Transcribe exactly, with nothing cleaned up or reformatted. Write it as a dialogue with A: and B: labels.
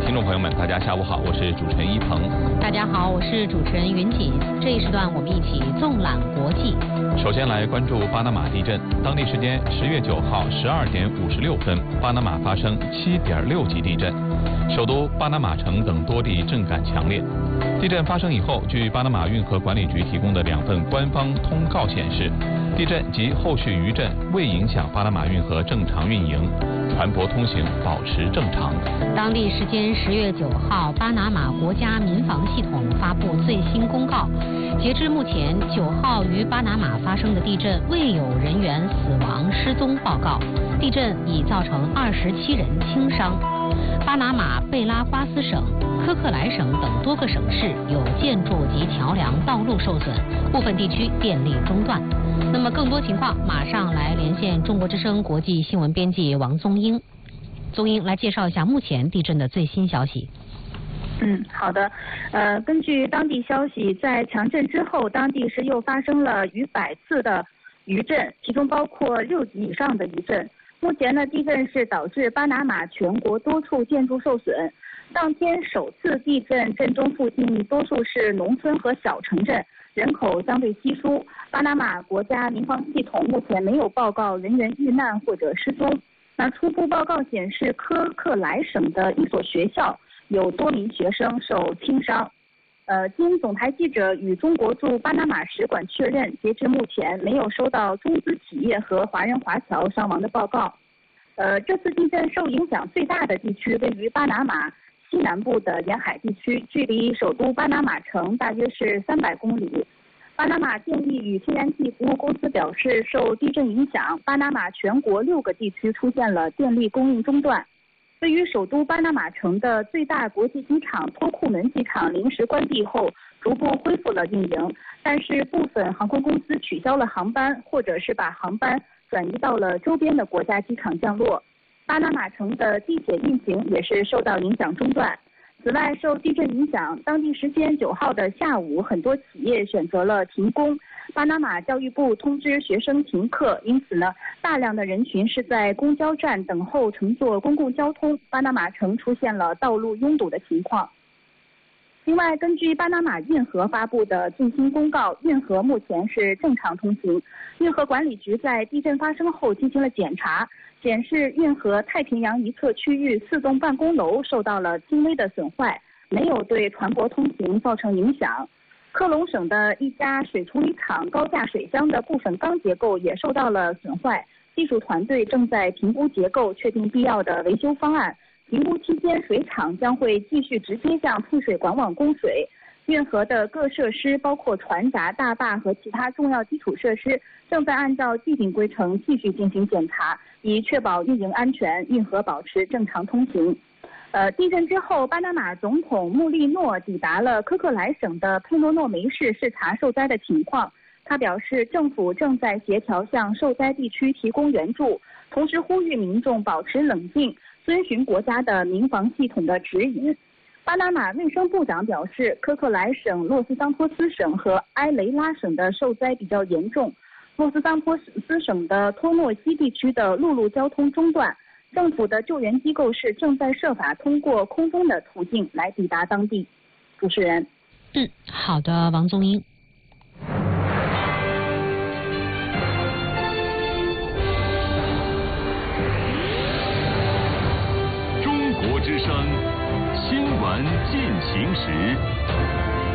A: 听众朋友们，大家下午好，我是主持人一鹏。
B: 大家好，我是主持人云锦。这一时段我们一起纵览国际。
A: 首先来关注巴拿马地震。当地时间十月九号十二点五十六分，巴拿马发生七点六级地震，首都巴拿马城等多地震感强烈。地震发生以后，据巴拿马运河管理局提供的两份官方通告显示，地震及后续余震未影响巴拿马运河正常运营，船舶通行保持正常。
B: 当地时间十月九号，巴拿马国家民防系统发布最新公告，截至目前，九号于巴拿马发生的地震未有人员死亡失踪报告，地震已造成二十七人轻伤。巴拿马贝拉瓜斯省、科克莱省等多个省市有建筑及桥梁道路受损，部分地区电力中断。那么更多情况，马上来连线中国之声国际新闻编辑王宗英。宗英来介绍一下目前地震的最新消息。
C: 嗯，好的。呃，根据当地消息，在强震之后，当地是又发生了逾百次的余震，其中包括六级以上的余震。目前呢，地震是导致巴拿马全国多处建筑受损。当天首次地震震中附近多数是农村和小城镇，人口相对稀疏。巴拿马国家民防系统目前没有报告人员遇难或者失踪。那初步报告显示，科克莱省的一所学校有多名学生受轻伤。呃，经总台记者与中国驻巴拿马使馆确认，截至目前没有收到中资企业和华人华侨伤亡的报告。呃，这次地震受影响最大的地区位于巴拿马西南部的沿海地区，距离首都巴拿马城大约是三百公里。巴拿马电力与天然气服务公司表示，受地震影响，巴拿马全国六个地区出现了电力供应中断。对于首都巴拿马城的最大国际机场托库门机场临时关闭后，逐步恢复了运营，但是部分航空公司取消了航班，或者是把航班转移到了周边的国家机场降落。巴拿马城的地铁运行也是受到影响中断。此外，受地震影响，当地时间九号的下午，很多企业选择了停工。巴拿马教育部通知学生停课，因此呢，大量的人群是在公交站等候乘坐公共交通。巴拿马城出现了道路拥堵的情况。另外，根据巴拿马运河发布的最新公告，运河目前是正常通行。运河管理局在地震发生后进行了检查，显示运河太平洋一侧区域四栋办公楼受到了轻微的损坏，没有对船舶通行造成影响。科隆省的一家水处理厂高架水箱的部分钢结构也受到了损坏，技术团队正在评估结构，确定必要的维修方案。评估期间，水厂将会继续直接向配水管网供水。运河的各设施，包括船闸、大坝和其他重要基础设施，正在按照既定规程继续进行检查，以确保运营安全，运河保持正常通行。呃，地震之后，巴拿马总统穆利诺抵达了科克莱省的佩诺诺梅市视察受灾的情况。他表示，政府正在协调向受灾地区提供援助，同时呼吁民众保持冷静，遵循国家的民防系统的指引。巴拿马卫生部长表示，科克莱省、洛斯桑托斯省和埃雷拉省的受灾比较严重。洛斯桑托斯省的托诺西地区的陆路交通中断，政府的救援机构是正在设法通过空中的途径来抵达当地。主持人。
B: 嗯，好的，王宗英。
D: 中国之声新闻进行时。